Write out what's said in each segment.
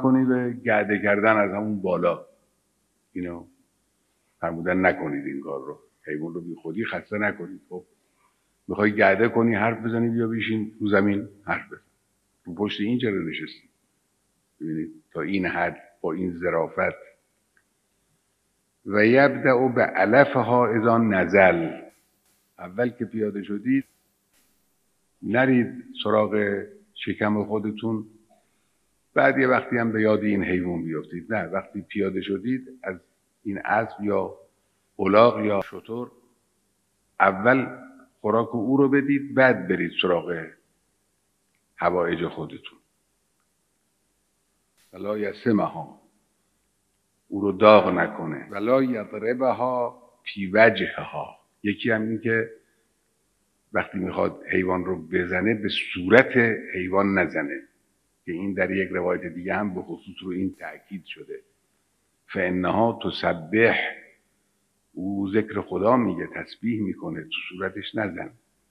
نکنی به گرده کردن از همون بالا. اینو فرمودن نکنید این کار رو، حیوان رو بی خودی خسته نکنید. خب میخوای گرده کنی حرف بزنی، بیا بشین رو زمین حرف بزن. رو پشت این چرا نشستی؟ ببینید تا این حد با این ظرافت. و یبدأ به علفها اذا نزل، اول که پیاده شدید نرید سراغ شکم خودتون، بعد یه وقتی هم به یاد این حیوان بیافتید. نه، وقتی پیاده شدید از این اسب یا الاغ یا شتر، اول خوراک او رو بدید، بعد برید سراغ حوائج خودتون. ولا یسمها، او رو داغ نکنه. ولا یضربها فی وجهها، یکی هم این که وقتی میخواد حیوان رو بزنه به صورت حیوان نزنه، که این در یک روایت دیگه هم به خصوص رو این تأکید شده. فانها تسبح، او ذکر خدا میگه، تسبیح میکنه، تو صورتش نزن.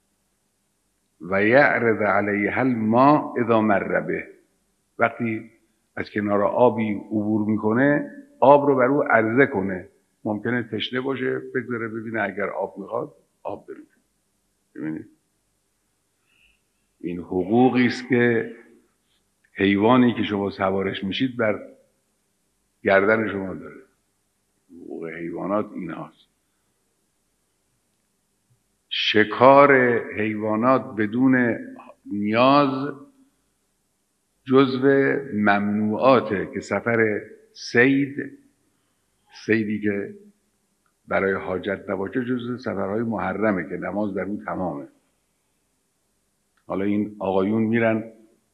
و یعرض علیها الماء اذا مر به، وقتی از کنار آبی عبور میکنه آب رو بر او عرضه کنه. ممکنه تشنه باشه، بگذاره ببینه اگر آب میخواد آب بره. ببینید این حقوقی است که حیوانی که شما سوارش میشید بر گردن شما داره. حقوق حیوانات این هاست. شکار حیوانات بدون نیاز جزو ممنوعاته، که سفر صیدی که برای حاجت نباشه جزو سفرهای محرمه که نماز در اون تمامه. حالا این آقایون میرن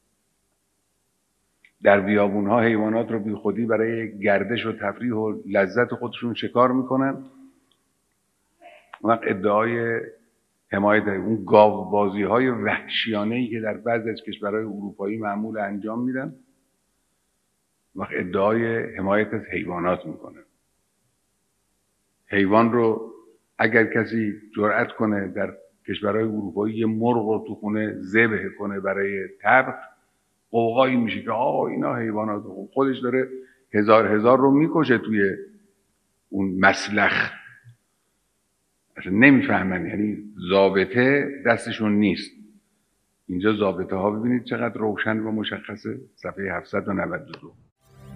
در بیابونها حیوانات رو بی خودی برای گردش و تفریح و لذت خودشون شکار میکنن. اون وقت ادعای حمایت اون گاوبازی های وحشیانه‌ای که در بعضی از کشورهای اروپایی معمول انجام میدن، وقت ادعای حمایت از حیوانات میکنن. حیوان رو اگر کسی جرأت کنه در کشورهای اروپایی یه مرغ رو تو خونه ذبح کنه برای طبخ، قوقایی میشه که اینا حیوانات، خودش داره هزار رو میکشه توی اون مسلخ. اصلا نمیفهمن، یعنی ضابطه دستشون نیست. اینجا ضابطه ها ببینید چقدر روشن و مشخصه. صفحه 792.